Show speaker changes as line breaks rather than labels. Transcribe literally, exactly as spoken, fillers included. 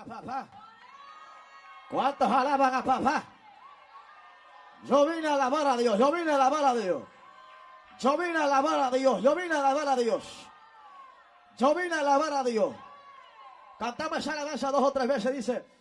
a papá? ¿Cuántos alaban a papá? Yo vine a alabar a Dios, yo vine a alabar a Dios. Yo vine a alabar a Dios, yo vine a alabar a Dios. Yo vine a alabar a Dios. Cantamos esa alabanza dos o tres veces, dice...